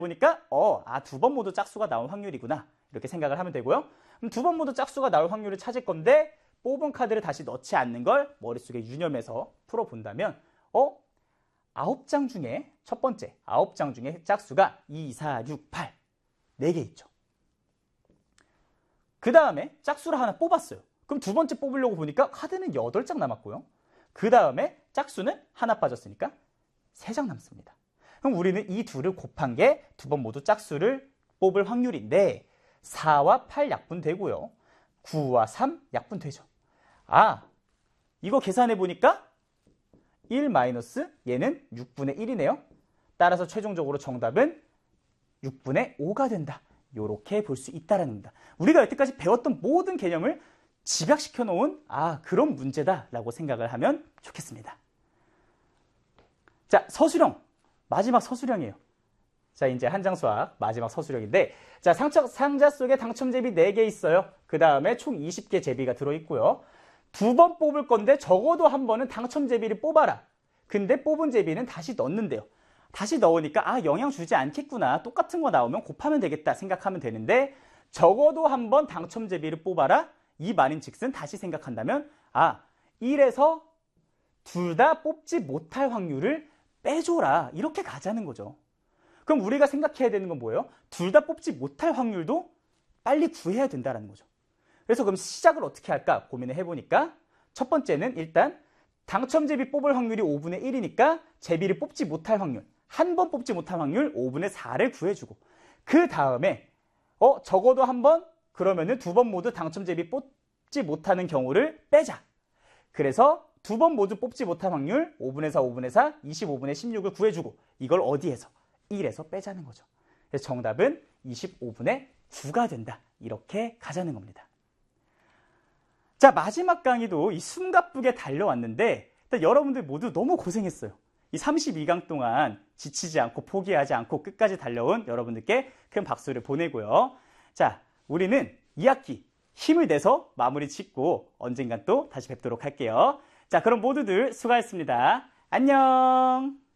보니까 두 번 모두 짝수가 나올 확률이구나 이렇게 생각을 하면 되고요. 그럼 두 번 모두 짝수가 나올 확률을 찾을 건데 뽑은 카드를 다시 넣지 않는 걸 머릿속에 유념해서 풀어본다면 9장 중에 첫 번째 9장 중에 짝수가 2, 4, 6, 8 4개 있죠. 그 다음에 짝수를 하나 뽑았어요. 그럼 두 번째 뽑으려고 보니까 카드는 8장 남았고요. 그 다음에 짝수는 하나 빠졌으니까 3장 남습니다. 그럼 우리는 이 둘을 곱한 게 두 번 모두 짝수를 뽑을 확률인데 4와 8 약분되고요. 9와 3 약분되죠. 이거 계산해 보니까 1 마이너스 얘는 6분의 1이네요. 따라서 최종적으로 정답은 6분의 5가 된다. 이렇게 볼 수 있다는 겁니다. 우리가 여태까지 배웠던 모든 개념을 집약시켜 놓은 그런 문제다라고 생각을 하면 좋겠습니다. 자, 서술형. 마지막 서술형이에요. 자, 이제 한장수학 마지막 서술형인데, 자, 상자 속에 당첨제비 4개 있어요. 그 다음에 총 20개 제비가 들어있고요. 두 번 뽑을 건데 적어도 한 번은 당첨제비를 뽑아라. 근데 뽑은 제비는 다시 넣는데요. 다시 넣으니까 영향 주지 않겠구나. 똑같은 거 나오면 곱하면 되겠다 생각하면 되는데 적어도 한 번 당첨제비를 뽑아라. 이 말인 즉슨 다시 생각한다면 1에서 둘 다 뽑지 못할 확률을 빼줘라. 이렇게 가자는 거죠. 그럼 우리가 생각해야 되는 건 뭐예요? 둘 다 뽑지 못할 확률도 빨리 구해야 된다는 거죠. 그래서 그럼 시작을 어떻게 할까 고민을 해보니까 첫 번째는 일단 당첨제비 뽑을 확률이 5분의 1이니까 제비를 뽑지 못할 확률, 한 번 뽑지 못할 확률 5분의 4를 구해주고 그 다음에 적어도 한 번 그러면은 두 번 모두 당첨제비 뽑지 못하는 경우를 빼자. 그래서 두 번 모두 뽑지 못할 확률 5분의 4, 5분의 4, 25분의 16을 구해주고 이걸 어디에서? 1에서 빼자는 거죠. 그래서 정답은 25분의 9가 된다. 이렇게 가자는 겁니다. 자, 마지막 강의도 이 숨가쁘게 달려왔는데 일단 여러분들 모두 너무 고생했어요. 이 32강 동안 지치지 않고 포기하지 않고 끝까지 달려온 여러분들께 큰 박수를 보내고요. 자, 우리는 2학기 힘을 내서 마무리 짓고 언젠간 또 다시 뵙도록 할게요. 자, 그럼 모두들 수고하셨습니다. 안녕!